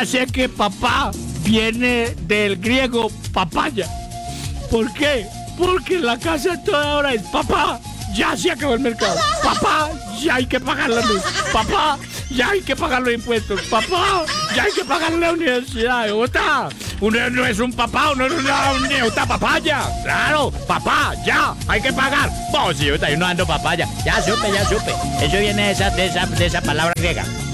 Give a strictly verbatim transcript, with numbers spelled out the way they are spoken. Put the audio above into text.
ya sé que papá viene del griego papaya. ¿Por qué? Porque en la casa toda hora es papá, ya se acabó el mercado. Papá, ya hay que pagar la luz. Papá, ya hay que pagar los impuestos. Papá, ya hay que pagar la universidad. ¿Está? Uno no es un papá, uno no es una neuta papaya. Claro, papá, ya, hay que pagar. Vamos, si yo no ando papaya. Ya supe, ya supe. Eso viene de esa, de esa, de esa palabra griega.